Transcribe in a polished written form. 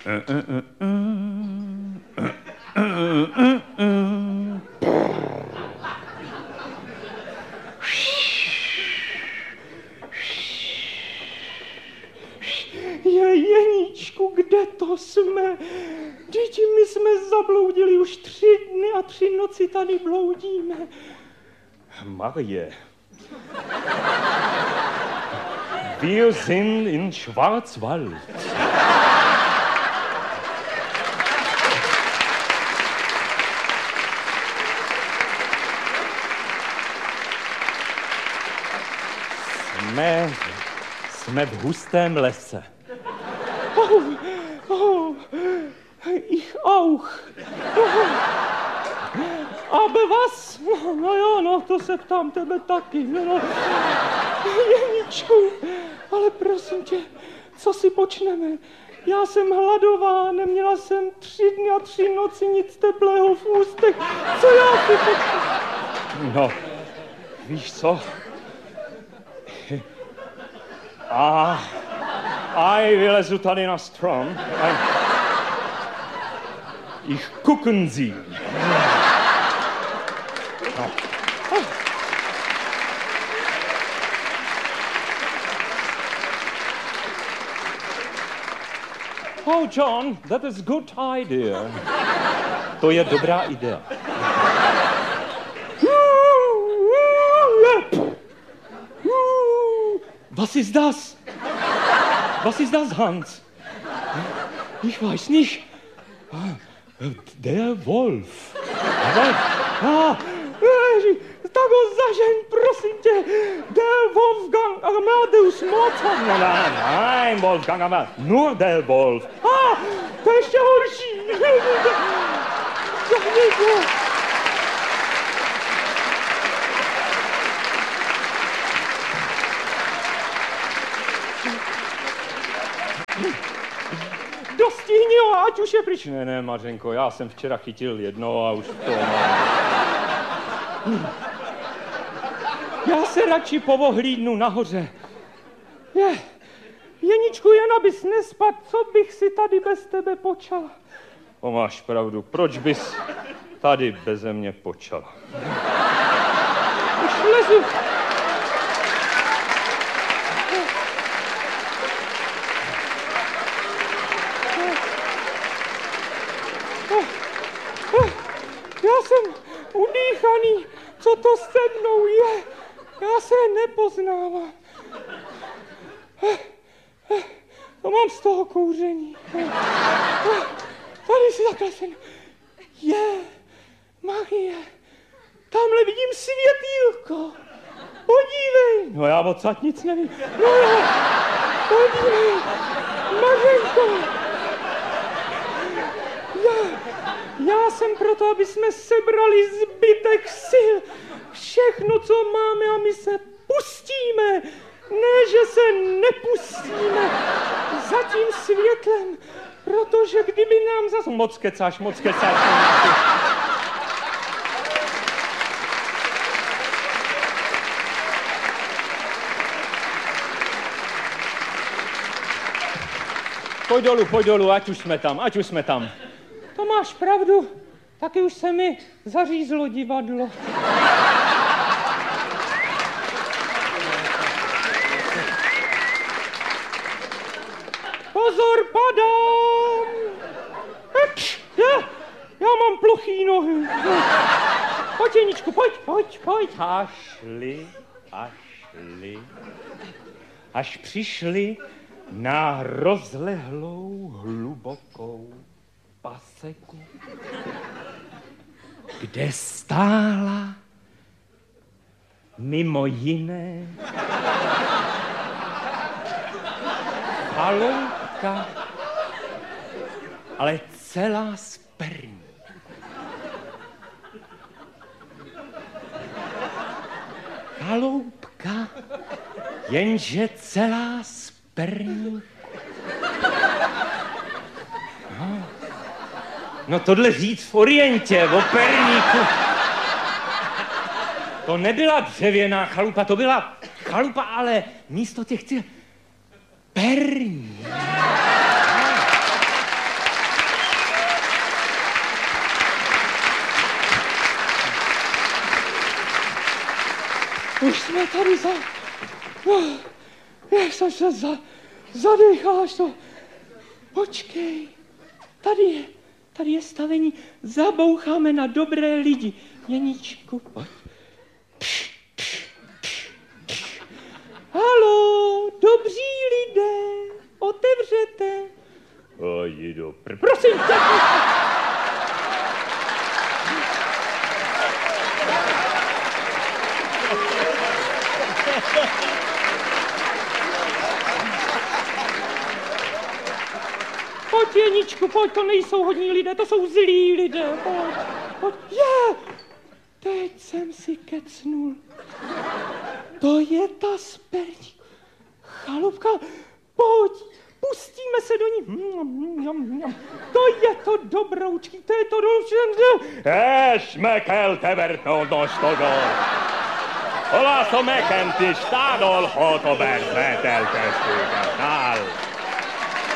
Jeníčku, kde to jsme? Vždyť my jsme zabloudili už 3 dny a 3 noci tady bloudíme. Marie. Wir sind in Schwarzwald. Jsme v hustém lese. Ich auch. Aber was? No jo, no, to se ptám tebe taky. No. Jeníčku, ale prosím tě, co si počneme? Já jsem hladová, neměla jsem 3 dny a 3 noci nic teplého v ústech. Co já si počnu? No, víš co? Vylezu tady na strom. Ich gucken Sie. No. Oh, John, that is good idea. To je dobrá idea. Was ist das? Was ist das, Hans? Ich weiß nicht. Der Wolf. Tak ho zažeň, prosím tě. Der Wolfgang Amadeus Mozart. Nein, Wolfgang Amadeus. Nur der Wolf. To je ještě horší. Dostihni ho, ať už je pryč. Ne, Mařenko, já jsem včera chytil jedno a už to mám. Já se radši povohlídnu nahoře. Jeníčku, jen abys nespad, co bych si tady bez tebe počala? To máš pravdu, proč bys tady beze mě počala? Už lezu. Já jsem udýchaný, co to se mnou je? Já se nepoznávám. To mám z toho kouření. Tady si takhle jsem. Marie, tamhle vidím světýlko. Podívej. No já odsaď nic nevím. No, podívej. Mařenko. Já jsem proto, aby jsme sebrali zbytek sil. Všechno, co máme, a my se pustíme. Ne, že se nepustíme za tím světlem, protože kdyby nám zase... Moc kecáš. Pojď dolů, ať už jsme tam. To máš pravdu, taky už se mi zařízlo divadlo. Pozor, padám! Já mám plochý nohy. Pojď, Jeníčku, pojď. Až přišli na rozlehlou, hlubokou paseku, kde stála mimo jiné chaloupka, ale celá z perní. Chaloupka, jenže celá z perní. No tohle říct v Orientě, o perníku. To nebyla dřevěná chalupa, to byla chalupa, ale místo těch perní. jsme tady jak se zadecháš to. Počkej, tady je stavení, zaboucháme na dobré lidi. Jeničku, pojď. Haló, dobří lidé, otevřete. Jdi do Prosím tě. Pojď, Jeničku, pojď, to nejsou hodní lidé, to jsou zlí lidé, pojď. Teď jsem si kecnul. To je ta sperní chalupka, pojď, pustíme se do ní. To je to dobroučký, to je to dobroučký. Esmekel tevertoldos todor. Olaszom ekent is tádol hotober veteltestőket áll.